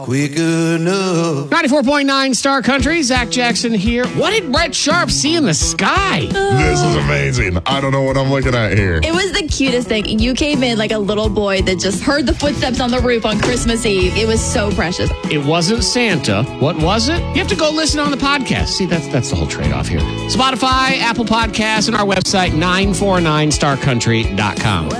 quick enough. 94.9 Star Country, Zach Jackson here. What did Brett Sharp see in the sky? This is amazing. I don't know what I'm looking at here. It was the cutest thing. You came in like a little boy that just heard the footsteps on the roof on Christmas Eve. It was so precious. It wasn't Santa. What was it? You have to go listen on the podcast. See, that's the whole trade-off here. Spotify, Apple Podcasts, and our website, 949starcountry.com.